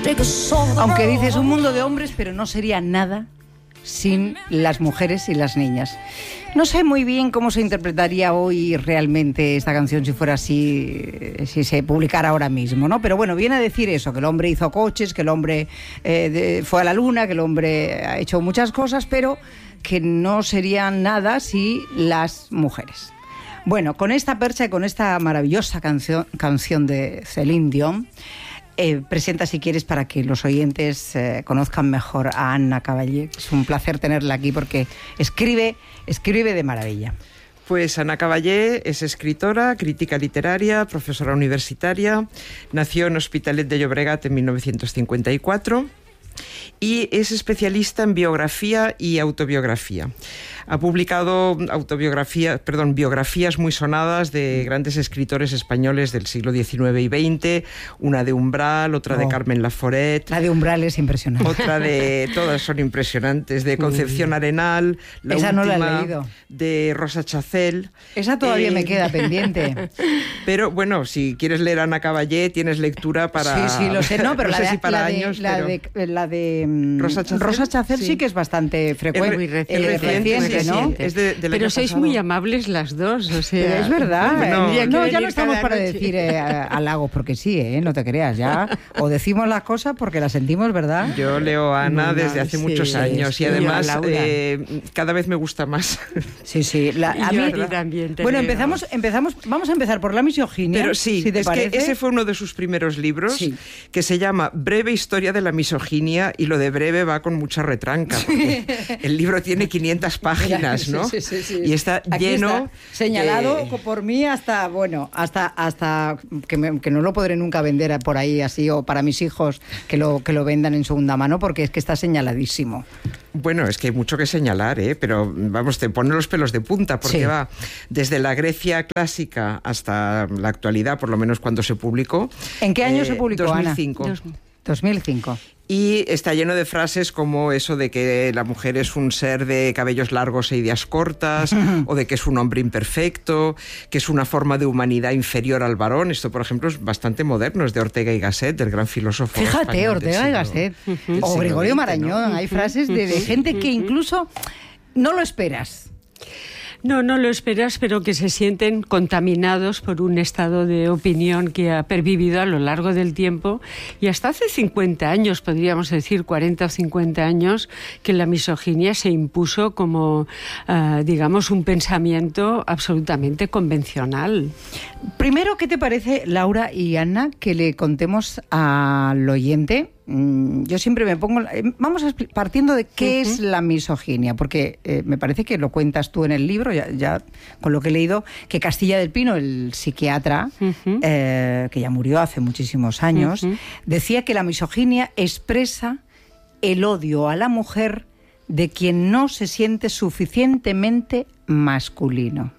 Aunque dices un mundo de hombres, pero no sería nada sin las mujeres y las niñas. No sé muy bien cómo se interpretaría hoy realmente esta canción si fuera así, si se publicara ahora mismo, ¿no? Pero bueno, viene a decir eso, que el hombre hizo coches, que el hombre fue a la luna, que el hombre ha hecho muchas cosas, pero que no sería nada si las mujeres. Bueno, con esta percha y con esta maravillosa canción de Céline Dion, presenta si quieres para que los oyentes conozcan mejor a Anna Cavallé. Es un placer tenerla aquí porque escribe de maravilla. Pues Anna Cavallé es escritora, crítica literaria, profesora universitaria, nació en Hospitalet de Llobregat en 1954 y es especialista en biografía y autobiografía. Ha publicado biografías muy sonadas de grandes escritores españoles del siglo XIX y XX, una de Umbral, otra de Carmen Laforet. La de Umbral es impresionante. Otra de, todas son impresionantes, de Concepción Arenal, la esa última no la he leído. De Rosa Chacel. Esa todavía me queda pendiente. Pero bueno, si quieres leer a Anna Cavallé, tienes lectura para... Sí, lo sé, no, pero no sé si para años, la de Rosa Chacel sí que es bastante frecuente. Muy reciente, ¿no? Sí, es pero sois muy amables las dos, o sea... Pero es verdad. Bueno, ya no estamos para decir halagos porque sí, no te creas, ya. O decimos las cosas porque las sentimos, ¿verdad? Yo leo a Ana desde hace muchos años y además cada vez me gusta más. Sí. A mí también. Bueno, vamos a empezar por la misoginia. Pero sí, si te parece. Que ese fue uno de sus primeros libros, que se llama Breve historia de la misoginia, y lo de breve va con mucha retranca, porque el libro tiene 500 páginas, ¿no? Sí. Y está lleno... Está señalado por mí hasta que no lo podré nunca vender por ahí así, o para mis hijos que lo vendan en segunda mano, porque es que está señaladísimo. Bueno, es que hay mucho que señalar, pero vamos, te pone los pelos de punta, porque va desde la Grecia clásica hasta la actualidad, por lo menos cuando se publicó. ¿En qué año se publicó, 2005. Ana? 2005. Y está lleno de frases como eso de que la mujer es un ser de cabellos largos e ideas cortas, o de que es un hombre imperfecto, que es una forma de humanidad inferior al varón. Esto, por ejemplo, es bastante moderno, es de Ortega y Gasset, del gran filósofo Fíjate, Ortega y Gasset. O Gregorio Marañón, ¿no? Hay frases de gente que incluso no lo esperas. No lo esperas, pero que se sienten contaminados por un estado de opinión que ha pervivido a lo largo del tiempo, y hasta hace 50 años, podríamos decir 40 o 50 años, que la misoginia se impuso como, digamos, un pensamiento absolutamente convencional. Primero, ¿qué te parece, Laura y Ana, que le contemos al oyente? Yo siempre me pongo... Vamos partiendo de qué es la misoginia, porque me parece que lo cuentas tú en el libro, ya con lo que he leído, que Castilla del Pino, el psiquiatra, que ya murió hace muchísimos años, decía que la misoginia expresa el odio a la mujer de quien no se siente suficientemente masculino.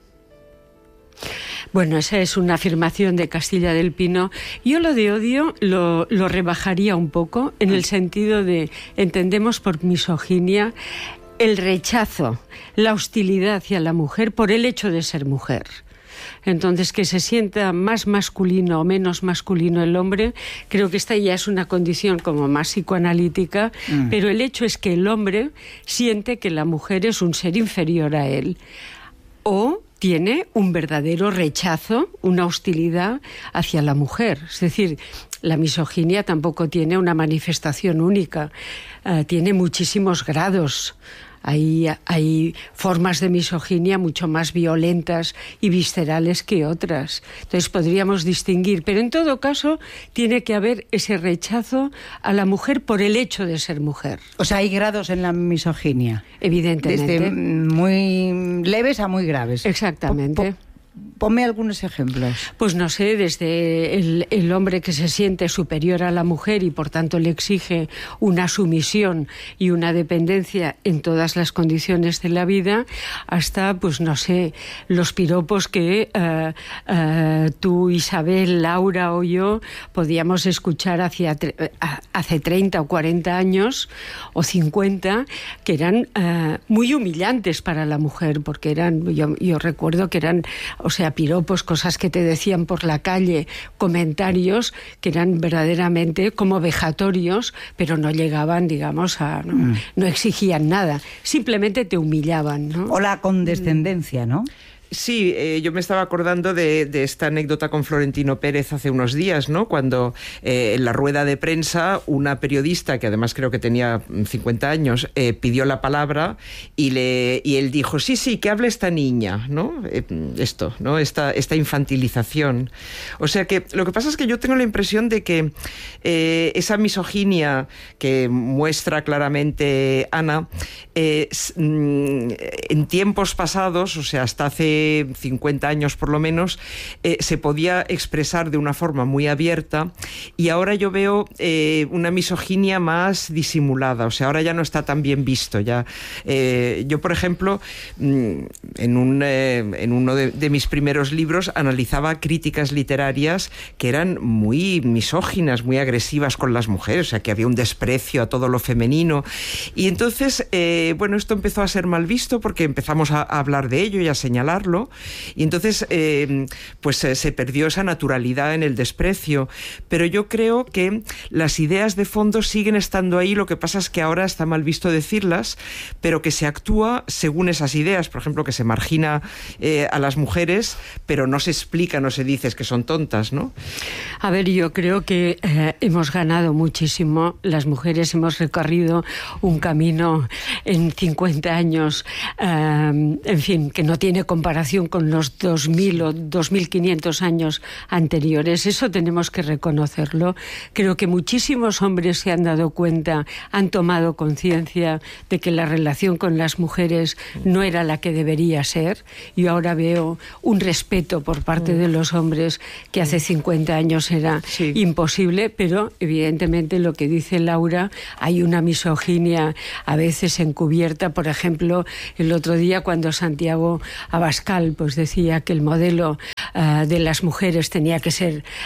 Bueno, esa es una afirmación de Castilla del Pino. Yo lo de odio lo rebajaría un poco, en el sentido de, entendemos por misoginia el rechazo, la hostilidad hacia la mujer por el hecho de ser mujer. Entonces, que se sienta más masculino o menos masculino el hombre, creo que esta ya es una condición como más psicoanalítica, pero el hecho es que el hombre siente que la mujer es un ser inferior a él, o tiene un verdadero rechazo, una hostilidad hacia la mujer. Es decir, la misoginia tampoco tiene una manifestación única, tiene muchísimos grados. Hay formas de misoginia mucho más violentas y viscerales que otras. Entonces podríamos distinguir, pero en todo caso tiene que haber ese rechazo a la mujer por el hecho de ser mujer. O sea, hay grados en la misoginia. Evidentemente. Desde muy leves a muy graves. Exactamente. Ponme algunos ejemplos. Pues no sé, desde el hombre que se siente superior a la mujer y por tanto le exige una sumisión y una dependencia en todas las condiciones de la vida, hasta, pues no sé, los piropos que tú, Isabel, Laura o yo podíamos escuchar hace 30 o 40 años o 50, que eran muy humillantes para la mujer, porque eran, yo recuerdo que eran, o sea, había piropos, cosas que te decían por la calle, comentarios que eran verdaderamente como vejatorios, pero no llegaban, digamos, no exigían nada, simplemente te humillaban, ¿no? O la condescendencia, ¿no? Sí, yo me estaba acordando de esta anécdota con Florentino Pérez hace unos días, ¿no? Cuando en la rueda de prensa una periodista, que además creo que tenía 50 años, pidió la palabra y él dijo, sí, que hable esta niña, ¿no? Esto, ¿no? Esta infantilización. O sea que lo que pasa es que yo tengo la impresión de que esa misoginia que muestra claramente Ana, en tiempos pasados, o sea, hasta hace 50 años por lo menos, se podía expresar de una forma muy abierta, y ahora yo veo una misoginia más disimulada, o sea, ahora ya no está tan bien visto. Ya, yo, por ejemplo, en uno de mis primeros libros analizaba críticas literarias que eran muy misóginas, muy agresivas con las mujeres, o sea, que había un desprecio a todo lo femenino, y entonces, bueno, esto empezó a ser mal visto porque empezamos a hablar de ello y a señalarlo. Y entonces pues se perdió esa naturalidad en el desprecio, pero yo creo que las ideas de fondo siguen estando ahí. Lo que pasa es que ahora está mal visto decirlas, pero que se actúa según esas ideas. Por ejemplo, que se margina a las mujeres, pero no se explica, no se dice que son tontas, ¿no? A ver, yo creo que hemos ganado muchísimo. Las mujeres hemos recorrido un camino en 50 años, en fin, que no tiene comparación con los 2000 o 2500 años anteriores. Eso tenemos que reconocerlo. Creo que muchísimos hombres se han dado cuenta, han tomado conciencia de que la relación con las mujeres no era la que debería ser. Y ahora veo un respeto por parte de los hombres que hace 50 años era imposible, pero evidentemente lo que dice Laura, hay una misoginia a veces encubierta. Por ejemplo, el otro día cuando Santiago Abascal pues decía que el modelo de las mujeres tenía que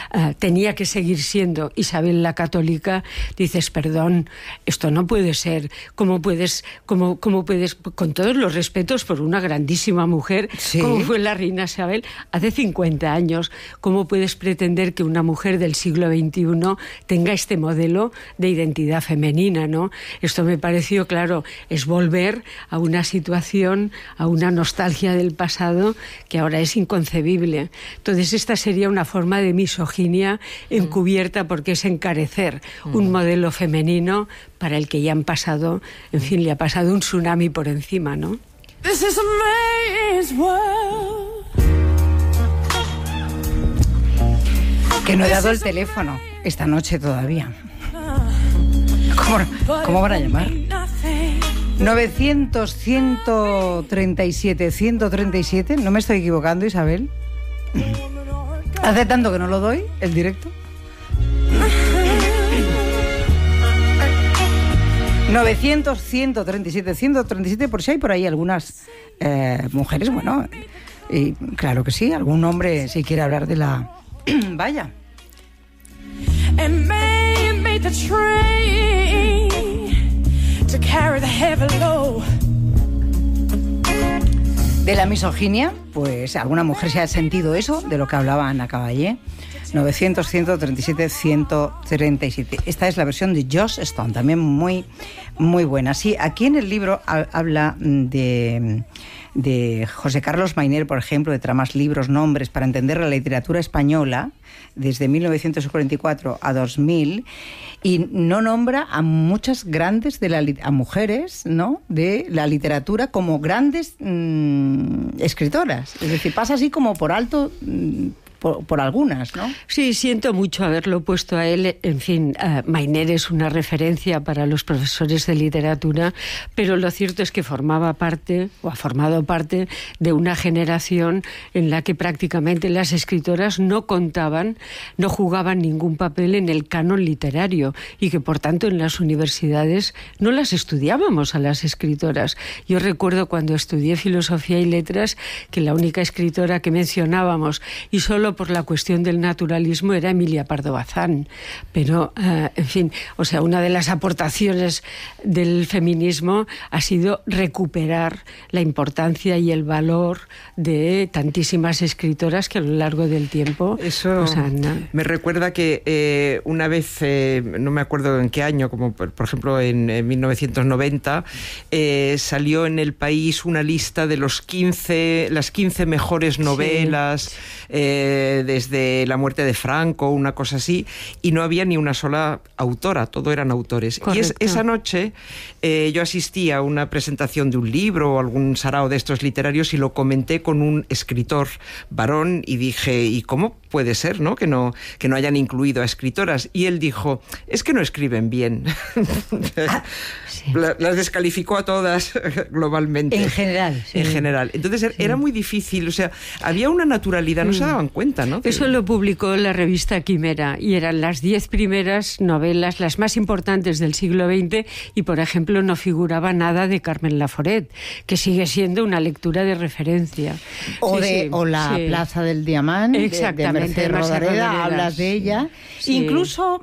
seguir siendo Isabel la Católica, dices, perdón, esto no puede ser. ¿Cómo puedes, con todos los respetos por una grandísima mujer, como fue la reina Isabel hace 50 años, cómo puedes pretender que una mujer del siglo XXI tenga este modelo de identidad femenina, ¿no? Esto me pareció, claro, es volver a una situación, a una nostalgia del pasado que ahora es inconcebible. Entonces esta sería una forma de misoginia encubierta, porque es encarecer un modelo femenino para el que ya han pasado, en fin, le ha pasado un tsunami por encima, ¿no? This is a man's world. Que no he dado el teléfono esta noche todavía. ¿Cómo van a llamar? 900-137-137. ¿No me estoy equivocando, Isabel? ¿Hace tanto que no lo doy, el directo? 900-137-137, por si hay por ahí algunas mujeres, bueno, y claro que sí, algún hombre si quiere hablar de la... Vaya. De la misoginia, pues alguna mujer se ha sentido eso, de lo que hablaba Ana Caballé. 900-137-137. Esta es la versión de Joss Stone, también muy, muy buena. Sí, aquí en el libro habla de José Carlos Mayner, por ejemplo, de tramas, libros, nombres para entender la literatura española desde 1944 a 2000, y no nombra a muchas grandes a mujeres, ¿no?, de la literatura como grandes escritoras. Es decir, pasa así como por alto por algunas, ¿no? Sí, siento mucho haberlo puesto a él. En fin, Mayner es una referencia para los profesores de literatura, pero lo cierto es que formaba parte, o ha formado parte, de una generación en la que prácticamente las escritoras no contaban, no jugaban ningún papel en el canon literario, y que por tanto en las universidades no las estudiábamos a las escritoras. Yo recuerdo cuando estudié Filosofía y Letras que la única escritora que mencionábamos, y solo todo por la cuestión del naturalismo era Emilia Pardo Bazán. Pero, en fin, o sea, una de las aportaciones del feminismo ha sido recuperar la importancia y el valor de tantísimas escritoras que a lo largo del tiempo... Eso me recuerda que una vez, no me acuerdo en qué año, como por ejemplo en 1990, salió en El País una lista de las 15 mejores novelas, desde La muerte de Franco, una cosa así, y no había ni una sola autora, todo eran autores. Correcto. Y esa noche yo asistí a una presentación de un libro o algún sarao de estos literarios y lo comenté con un escritor varón y dije, ¿y cómo puede ser, ¿no? Que no hayan incluido a escritoras? Y él dijo, es que no escriben bien. Las descalificó a todas globalmente. En general. Sí. En general. Entonces era muy difícil, o sea, había una naturalidad, no se daban cuenta, ¿no? Eso lo publicó la revista Quimera y eran las 10 primeras novelas, las más importantes del siglo XX, y por ejemplo no figuraba nada de Carmen Laforet, que sigue siendo una lectura de referencia. O la Plaza del Diamant, de Mercè Rodoreda, hablas de ella. Sí. Incluso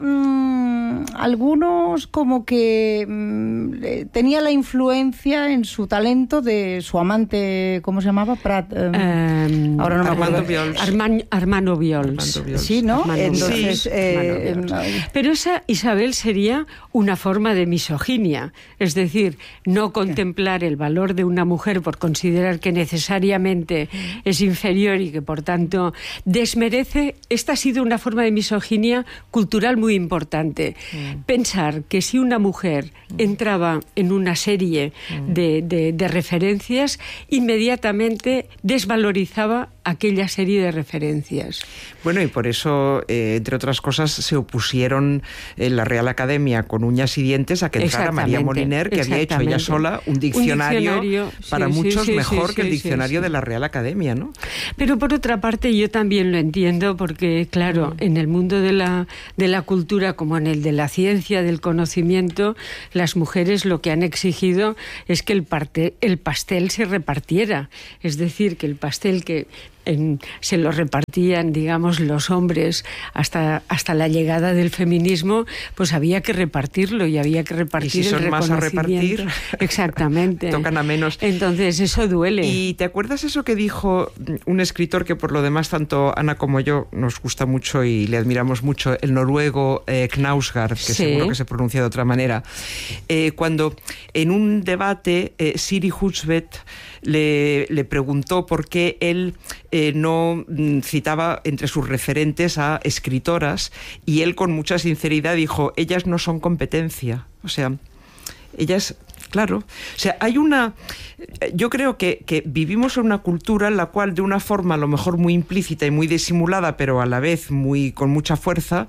algunos como que tenía la influencia en su talento de su amante, ¿cómo se llamaba? Ahora no me acuerdo. Armando Viols. Sí, ¿no? Entonces, pero esa, Isabel, sería una forma de misoginia, es decir, no contemplar el valor de una mujer por considerar que necesariamente es inferior y que por tanto desmerece. Esta ha sido una forma de misoginia cultural muy importante. Pensar que si una mujer entraba en una serie de referencias, inmediatamente desvalorizaba aquella serie de referencias. Bueno, y por eso, entre otras cosas, se opusieron en la Real Academia con uñas y dientes a que entrara María Moliner, que había hecho ella sola un diccionario para muchos mejor que el diccionario de la Real Academia, ¿no? Pero por otra parte, yo también lo entiendo porque, claro, en el mundo de la cultura, como en el de la ciencia, del conocimiento, las mujeres lo que han exigido es que el pastel se repartiera. Es decir, que el pastel que se lo repartían, digamos, los hombres hasta la llegada del feminismo, pues había que repartirlo y había que repartir el reconocimiento. Más a repartir, exactamente, tocan a menos. Entonces eso duele. ¿Y te acuerdas eso que dijo un escritor que por lo demás tanto Ana como yo nos gusta mucho y le admiramos mucho, el noruego Knausgård, que seguro que se pronuncia de otra manera, cuando en un debate Siri Husvet le preguntó por qué él no citaba entre sus referentes a escritoras, y él con mucha sinceridad dijo, ellas no son competencia, o sea, ellas... Claro, o sea, yo creo que vivimos en una cultura en la cual de una forma a lo mejor muy implícita y muy disimulada, pero a la vez con mucha fuerza,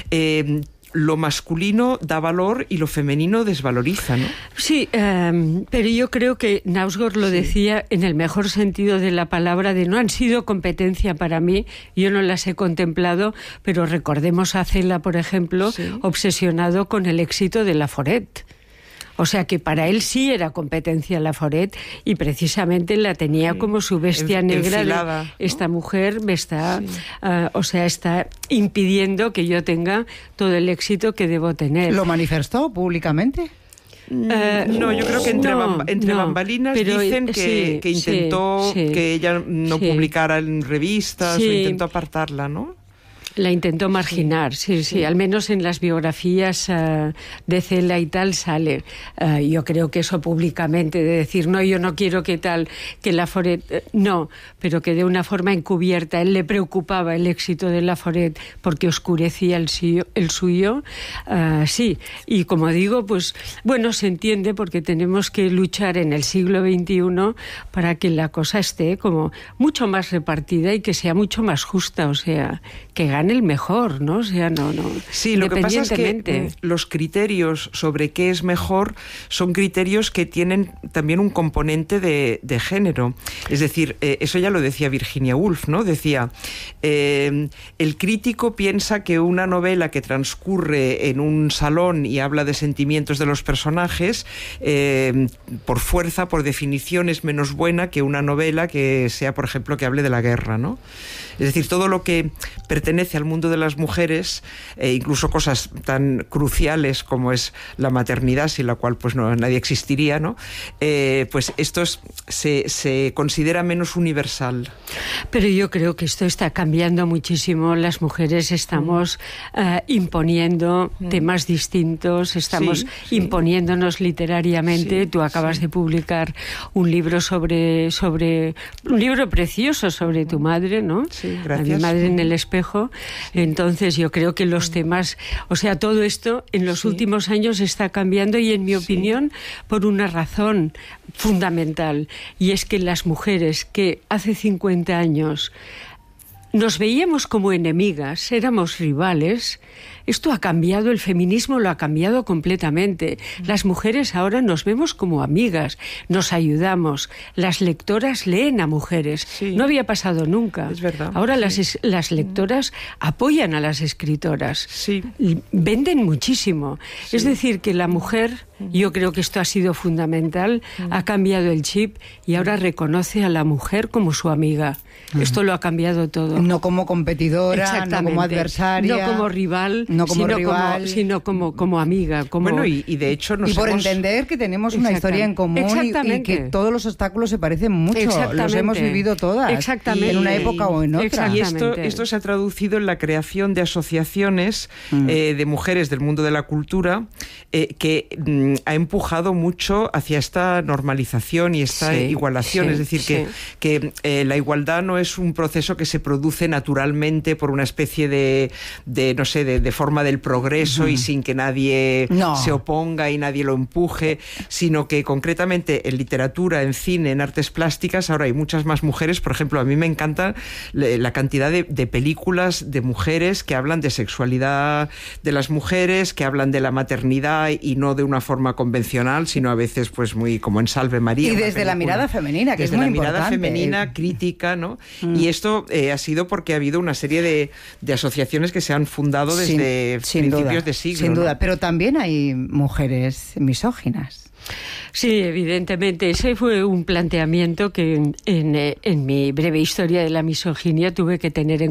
lo masculino da valor y lo femenino desvaloriza, ¿no? Sí, pero yo creo que Knausgård lo decía en el mejor sentido de la palabra, de no han sido competencia para mí, yo no las he contemplado, pero recordemos a Cela, por ejemplo, obsesionado con el éxito de Laforet. O sea que para él sí era competencia Laforet y precisamente la tenía como su bestia negra. Enfilada, ¿no? Esta mujer me está, está impidiendo que yo tenga todo el éxito que debo tener. ¿Lo manifestó públicamente? No, yo creo que entre bambalinas dicen que intentó que ella no publicara en revistas o intentó apartarla, ¿no? La intentó marginar, sí, al menos en las biografías de Cela y tal sale. Yo creo que eso públicamente, de decir, no, yo no quiero que Laforet, no, pero que de una forma encubierta, él le preocupaba el éxito de Laforet porque oscurecía el suyo, sí. Y como digo, pues, bueno, se entiende porque tenemos que luchar en el siglo XXI para que la cosa esté como mucho más repartida y que sea mucho más justa, o sea, que gane el mejor, ¿no? O sea, no. Sí, lo que pasa es que los criterios sobre qué es mejor son criterios que tienen también un componente de género. Es decir, eso ya lo decía Virginia Woolf, ¿no? Decía, el crítico piensa que una novela que transcurre en un salón y habla de sentimientos de los personajes, por fuerza, por definición, es menos buena que una novela que sea, por ejemplo, que hable de la guerra, ¿no? Es decir, todo lo que pertenece al mundo de las mujeres, incluso cosas tan cruciales como es la maternidad, sin la cual pues no, nadie existiría, ¿no? Pues esto se considera menos universal. Pero yo creo que esto está cambiando muchísimo. Las mujeres estamos imponiendo temas distintos, estamos imponiéndonos literariamente. Tú acabas de publicar un libro un libro precioso sobre tu madre, ¿no? Sí, gracias. Mi madre en el espejo. Entonces yo creo que los temas, o sea, todo esto en los últimos años está cambiando y en mi opinión por una razón fundamental, y es que las mujeres que hace 50 años nos veíamos como enemigas, éramos rivales, esto ha cambiado, el feminismo lo ha cambiado completamente. Las mujeres ahora nos vemos como amigas, nos ayudamos, las lectoras leen a mujeres. Sí. No había pasado nunca. Es verdad. Ahora las lectoras apoyan a las escritoras. Sí. Venden muchísimo. Sí. Es decir, que la mujer, yo creo que esto ha sido fundamental, ha cambiado el chip y ahora reconoce a la mujer como su amiga. Esto lo ha cambiado todo. No como competidora, no como adversaria. No como rival, sino como amiga. Como... Bueno, y de hecho y por entender que tenemos una historia en común y que todos los obstáculos se parecen mucho. Los hemos vivido todas. Exactamente. En una época o en otra. Y esto se ha traducido en la creación de asociaciones de mujeres del mundo de la cultura que ha empujado mucho hacia esta normalización y esta igualación. Es decir, que la igualdad no es un proceso que se produce naturalmente por una especie de forma del progreso y sin que nadie se oponga y nadie lo empuje, sino que concretamente en literatura, en cine, en artes plásticas, ahora hay muchas más mujeres. Por ejemplo, a mí me encanta la cantidad de películas de mujeres que hablan de sexualidad de las mujeres, que hablan de la maternidad y no de una forma convencional, sino a veces pues muy como en Salve María. Y desde la mirada femenina, que es muy importante. Desde la mirada femenina, crítica, ¿no? Y esto ha sido porque ha habido una serie de asociaciones que se han fundado desde principios de siglo. Sin duda, pero también hay mujeres misóginas. Sí, evidentemente. Ese fue un planteamiento que en mi breve historia de la misoginia tuve que tener en